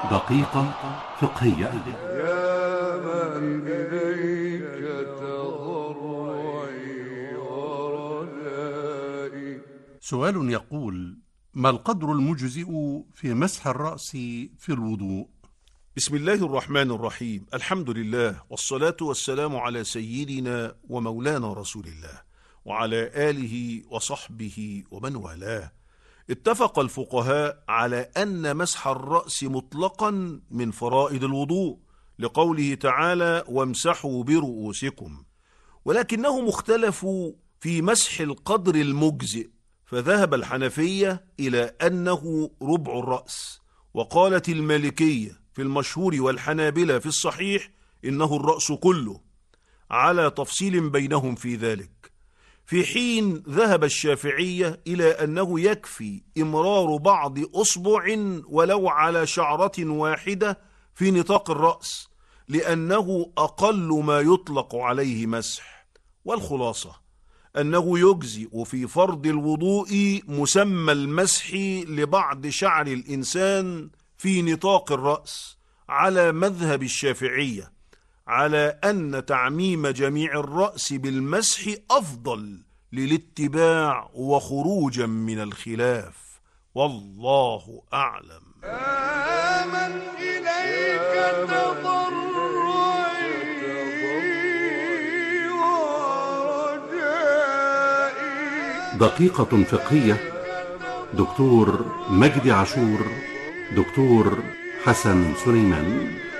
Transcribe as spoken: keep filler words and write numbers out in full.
دقيقة فقهية. يا من إليك تضرعي ورجائي. سؤال يقول: ما القدر المجزئ في مسح الرأس في الوضوء؟ بسم الله الرحمن الرحيم. الحمد لله والصلاة والسلام على سيدنا ومولانا رسول الله وعلى آله وصحبه ومن والاه. اتفق الفقهاء على أن مسح الرأس مطلقا من فرائض الوضوء لقوله تعالى: وامسحوا برؤوسكم، ولكنهم اختلفوا في مسح القدر المجزئ، فذهب الحنفية إلى أنه ربع الرأس، وقالت المالكية في المشهور والحنابلة في الصحيح إنه الرأس كله، على تفصيل بينهم في ذلك، في حين ذهب الشافعية إلى أنه يكفي إمرار بعض أصبع ولو على شعرة واحدة في نطاق الرأس، لأنه أقل ما يطلق عليه مسح. والخلاصة أنه يجزئ في فرض الوضوء مسمى المسح لبعض شعر الإنسان في نطاق الرأس على مذهب الشافعية، على أن تعميم جميع الرأس بالمسح أفضل للاتباع وخروجا من الخلاف، والله أعلم. آمن إليك تضرعي ورجائي. دقيقة فقهية. دكتور مجدي عاشور، دكتور حسن سليمان.